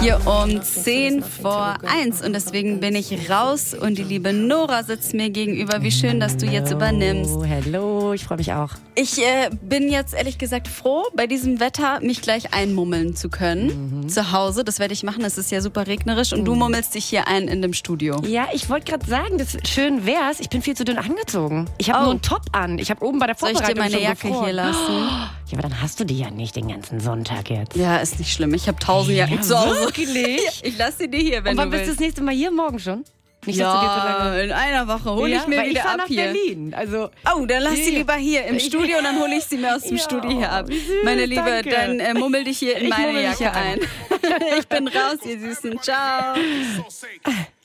hier um 10:10 und deswegen bin ich raus und die liebe Nora sitzt mir gegenüber. Wie schön, dass du jetzt übernimmst. Hello, ich freue mich auch. Ich bin jetzt ehrlich gesagt froh, bei diesem Wetter mich gleich einmummeln zu können. Zu Hause, das werde ich machen, es ist ja super regnerisch und du mummelst dich hier ein in dem Studio. Ja, ich wollte gerade sagen, das schön wär's. Ich bin viel zu dünn angezogen. Ich habe nur einen Top an. Ich habe oben bei der Soll Vorbereitung ich dir meine Jacke gefroren. hier lassen? Ja, aber dann hast du die ja nicht den ganzen Sonntag jetzt. Ja, ist nicht schlimm. Ich habe 1000 Jacken zu Hause. Wirklich? Ich lasse sie dir hier, wenn Und wann du bist du willst. das nächste Mal hier? Morgen schon? Nicht, dass du dir so lange... In einer Woche hole ich mir weil wieder ich fahr ab nach hier. Berlin. Also, Oh, dann lass sie lieber hier im Studio und dann hole ich sie mir aus dem Studio hier ab. wie süß, Meine Liebe, danke. dann mummel dich hier in Ich meine mummel dich Jacke hier ein. Ich bin raus, ihr Süßen. Ciao.